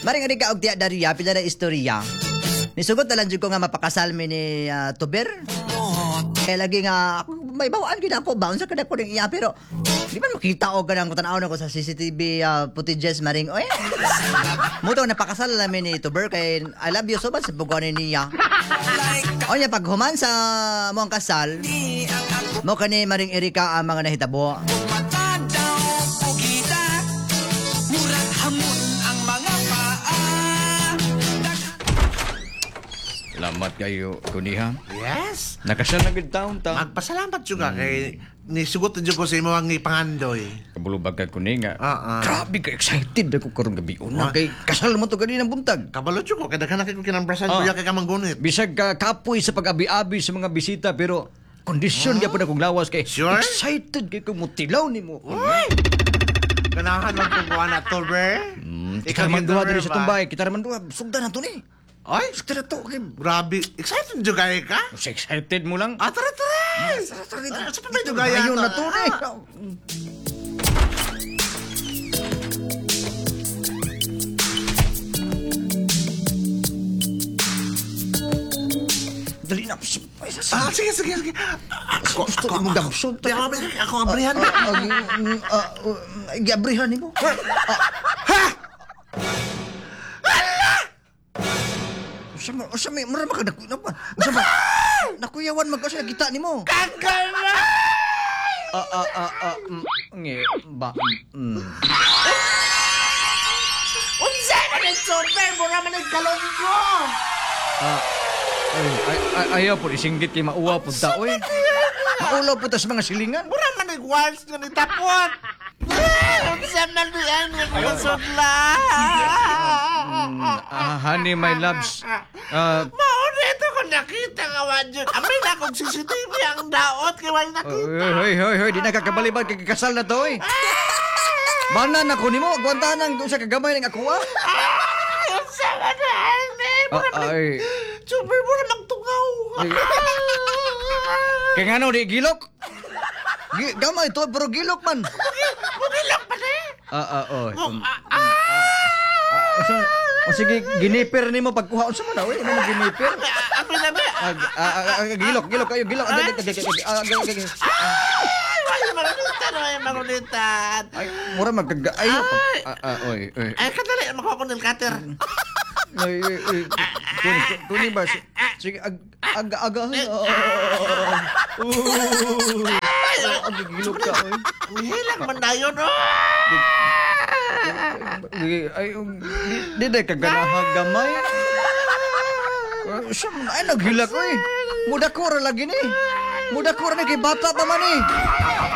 Maring ari ka og tiya Daria pila na istorya. Nisugot na lang jud ko nga mapakasal mi ni Tuber. Kaya lagi nga may bawaan gid ako baon sa kada ko ning iya pero di man makita og ganang tan-aw ko sa CCTV footages maring oy. Muto napakasal namin ni Tuber kay I love you so much sa bugon niya. O niya pag human sa mo ang kasal mo kani maring Erika ang mga nahitabo. Salamat kayo, Kuniha. Yes. Nakasal na gid taon ta. Magpasalamat juga kay nisugot jud ko sa imo ang ipangandoy. Kabulubag ka Kuniha. Oo. Grabe ka excited ako karon gabi una kay kasal mo to ganina buntag. Kabalo jud ko kay daghan na kay ko kinambrasan kuya kay kamang gunit. Bisag ka kapoy sa pag-abi-abi sa mga bisita pero kondisyon gyapon akong lawas kay Sure? excited kay ko mutilaw nimo. Uy! Ganahan lang kung kuha na to, ber. Kita man duha diri sa tumbay, kita man duha sugdan na to ni. Ay, Tara to kay grabe. Excited jud kay ka? excited mo lang. Tara, tara! Sa pa medyo gaya Ayun na to ni. Dali na. Sige, sige, sige. Gusto mo damson. Di ako abrihan. Gabrihan nimo. Usa may mura makadako na pa. Usa ba? Nakuyawan man ko sa kita nimo. Kagala! Nge ba. Unsa man ang super? Mura man ang kalunggo! Ayaw po isinggit kay mauwa po ta oy. Maulaw po ta sa mga silingan. Mura man ang walls nga nitapot! Unsa man diyan nga kusudla? Honey, my loves. Maunito ko nakita nga wadyo. Amay na kong CCTV ang daot kay wala nakita. Hoy, di na kakabalibad kay kasal na to oy. Manan ako nimo, agwantahan ang doon sa kagamay ng akuha. Unsa man Ay, super mo na magtungaw. kay ngano di gilok? Gamay to, pero gilok man. Bumilak pa na Oy. O sige, giniper nimo pagkuha unsa man oy, ano giniper? Amin na ba? Gilok kayo, gilok. Ay, magulitan. Ay, mura magkagaayo pa. Oy. Ay, kadali, makuha ko ng cutter. Ay. Tuni ba? Sige, aga. Gilok ka, oy. Hilang man na yun, Ay, di na kaganahan gamay. Ay, naghilak, oy. Muda ko ra lagi ni. Muda ko ra ni kay bata pa man eh.